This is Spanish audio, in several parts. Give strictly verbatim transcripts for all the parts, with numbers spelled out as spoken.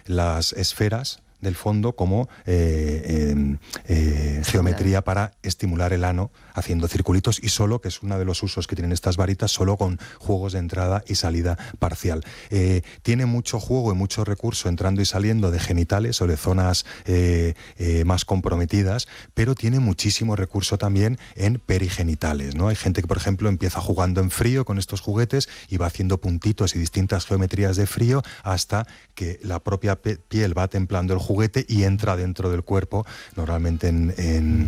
las esferas del fondo como eh, eh, eh, geometría para estimular el ano haciendo circulitos y solo, que es uno de los usos que tienen estas varitas, solo con juegos de entrada y salida parcial. Eh, tiene mucho juego y mucho recurso entrando y saliendo de genitales o de zonas eh, eh, más comprometidas, pero tiene muchísimo recurso también en perigenitales, ¿no? Hay gente que, por ejemplo, empieza jugando en frío con estos juguetes y va haciendo puntitos y distintas geometrías de frío hasta que la propia piel va templando el juguete y entra dentro del cuerpo, normalmente en, en,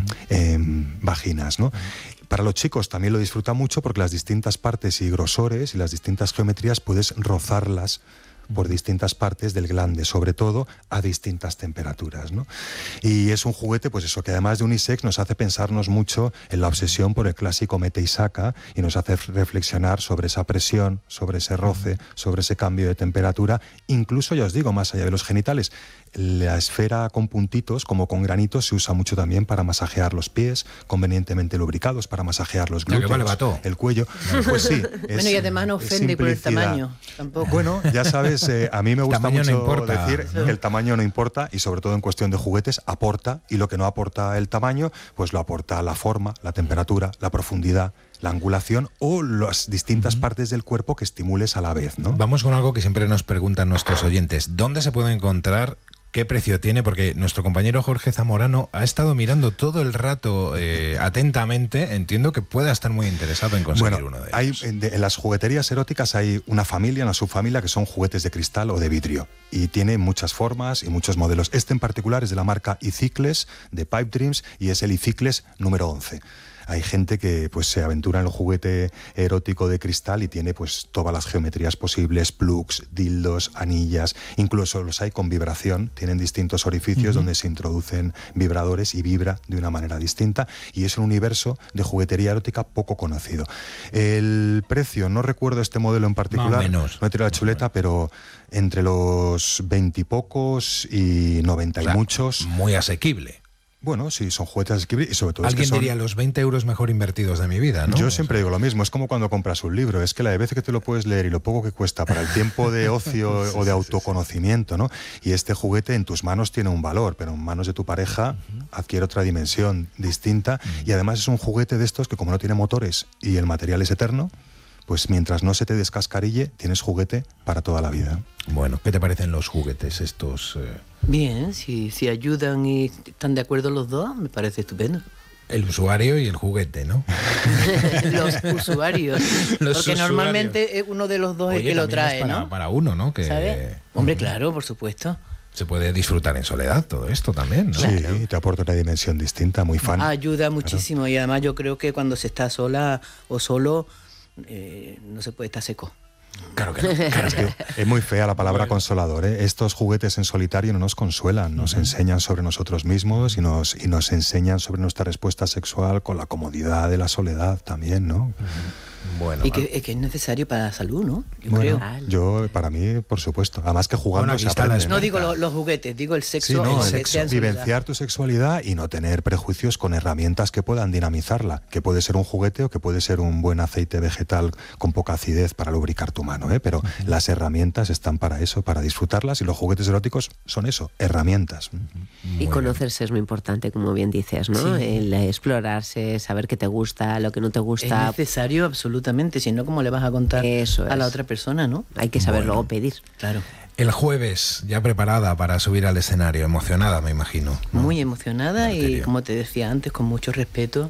en vaginas, ¿no? Para los chicos también lo disfrutan mucho porque las distintas partes y grosores y las distintas geometrías puedes rozarlas por distintas partes del glande, sobre todo a distintas temperaturas, ¿no? Y es un juguete, pues eso, que además de unisex nos hace pensarnos mucho en la obsesión por el clásico mete y saca y nos hace reflexionar sobre esa presión, sobre ese roce, sobre ese cambio de temperatura, incluso, ya os digo, más allá de los genitales. La esfera con puntitos, como con granitos, se usa mucho también para masajear los pies, convenientemente lubricados, para masajear los glúteos, vale, vato. el cuello. Pues sí. Es, bueno, y además no ofende por el tamaño, tampoco. Bueno, ya sabes, eh, a mí me gusta mucho no importa, decir ¿no? que el tamaño no importa y sobre todo en cuestión de juguetes aporta, y lo que no aporta el tamaño, pues lo aporta la forma, la temperatura, la profundidad, la angulación o las distintas uh-huh. partes del cuerpo que estimules a la vez, ¿no? Vamos con algo que siempre nos preguntan nuestros oyentes. ¿Dónde se puede encontrar? ¿Qué precio tiene? Porque nuestro compañero Jorge Zamorano ha estado mirando todo el rato eh, atentamente. Entiendo que pueda estar muy interesado en conseguir bueno, uno de hay, ellos. En, de, en las jugueterías eróticas hay una familia, una subfamilia, que son juguetes de cristal o de vidrio. Y tiene muchas formas y muchos modelos. Este en particular es de la marca Icicles, de Pipe Dreams, y es el Icicles número once. Hay gente que pues se aventura en el juguete erótico de cristal y tiene pues todas las geometrías posibles, plugs, dildos, anillas, incluso los hay con vibración, tienen distintos orificios uh-huh. donde se introducen vibradores y vibra de una manera distinta, y es un universo de juguetería erótica poco conocido. El precio, no recuerdo este modelo en particular, menos. no he tirado la chuleta, pero entre los veintipocos y noventa o sea, y muchos. Muy asequible. Bueno, sí, son juguetes asequibles y sobre todo... Alguien es que son... diría los veinte euros mejor invertidos de mi vida, ¿no? Yo siempre digo lo mismo, es como cuando compras un libro, es que la de veces que te lo puedes leer y lo poco que cuesta para el tiempo de ocio sí, o de autoconocimiento, ¿no? Y este juguete en tus manos tiene un valor, pero en manos de tu pareja uh-huh. adquiere otra dimensión distinta uh-huh. y además es un juguete de estos que como no tiene motores y el material es eterno, pues mientras no se te descascarille, tienes juguete para toda la vida. Bueno, ¿qué te parecen los juguetes estos? Eh... Bien, si, si ayudan y están de acuerdo los dos, me parece estupendo. El usuario y el juguete, ¿no? Los usuarios. Los Porque usuarios. Normalmente uno de los dos Oye, es que lo trae, es para, ¿no? para uno, ¿no? Que... ¿Sabes? Hombre, claro, por supuesto. Se puede disfrutar en soledad todo esto también, ¿no? Sí, claro. Te aporta una dimensión distinta, muy fan. Ayuda muchísimo claro. Y además yo creo que cuando se está sola o solo, eh, no se puede estar seco. Claro que no. Claro, es, que es muy fea la palabra bueno. consolador, ¿eh? Estos juguetes en solitario no nos consuelan, nos uh-huh. enseñan sobre nosotros mismos y nos, y nos enseñan sobre nuestra respuesta sexual con la comodidad de la soledad también, ¿no? Uh-huh. Bueno, y que, que es necesario para la salud, ¿no? Yo bueno, creo. Yo, para mí, por supuesto. Además que jugando bueno, se aprende. No digo lo, los juguetes, digo el sexo. Sí, no, el el sexo. Vivenciar tu sexualidad y no tener prejuicios con herramientas que puedan dinamizarla, que puede ser un juguete o que puede ser un buen aceite vegetal con poca acidez para lubricar tu mano, ¿eh? Pero uh-huh. las herramientas están para eso, para disfrutarlas, y los juguetes eróticos son eso, herramientas. Uh-huh. Y conocerse es muy importante, como bien dices, ¿no? Sí. El explorarse, saber qué te gusta, lo que no te gusta. Es necesario absolutamente, si no, ¿cómo le vas a contar Eso a la es. otra persona, no? Hay que saber bueno. luego pedir. Claro. El jueves, ya preparada para subir al escenario, emocionada, me imagino, ¿no? Muy emocionada y, como te decía antes, con mucho respeto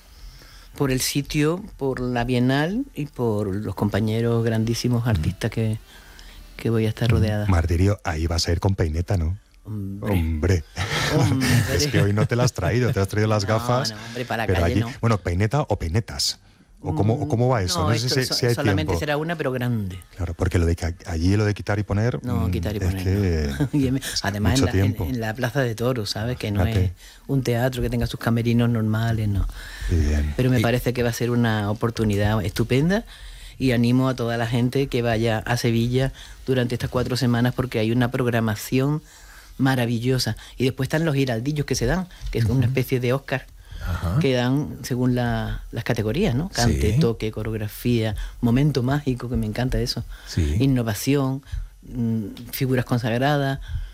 por el sitio, por la Bienal y por los compañeros grandísimos artistas que, que voy a estar rodeada. Martirio, ahí vas a ir con peineta, ¿no? Hombre. Hombre. Hombre. Es que hoy no te las has traído, te has traído las no, gafas. No, hombre, para la pero calle allí, no. Bueno, peineta o peinetas. ¿O cómo, o cómo va eso? No, no esto sé si, so, si hay solamente tiempo. será una, pero grande. Claro, porque lo de que allí lo de quitar y poner. No, quitar y es poner. Que no. Además, en la, en, en la Plaza de Toros, ¿sabes? Que no Fíjate. es un teatro que tenga sus camerinos normales, no. Bien. Pero me y... parece que va a ser una oportunidad estupenda y animo a toda la gente que vaya a Sevilla durante estas cuatro semanas porque hay una programación maravillosa. Y después están los giraldillos que se dan, que es uh-huh. una especie de Oscar. Ajá. Que dan según la, las categorías, ¿no? Cante, sí. toque, coreografía, momento mágico, que me encanta eso. Sí. Innovación, mmm, figuras consagradas.